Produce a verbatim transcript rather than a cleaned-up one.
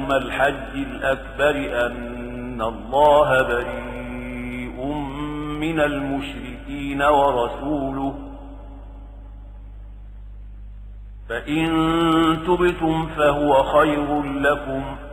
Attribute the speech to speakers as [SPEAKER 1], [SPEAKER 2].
[SPEAKER 1] يوم الحج الأكبر أن الله بريء من المشركين ورسوله فإن تبتم فهو خير لكم